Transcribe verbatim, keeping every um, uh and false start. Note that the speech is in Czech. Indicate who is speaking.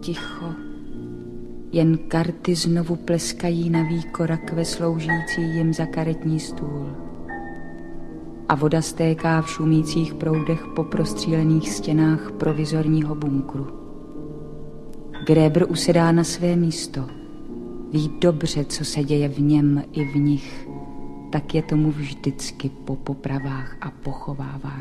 Speaker 1: ticho. Jen karty znovu pleskají na výkorakve sloužící jim za karetní stůl. A voda stéká v šumících proudech po prostřílených stěnách provizorního bunkru. Grébr usedá na své místo. Ví dobře, co se děje v něm i v nich. Tak je tomu vždycky po popravách a pochovávání.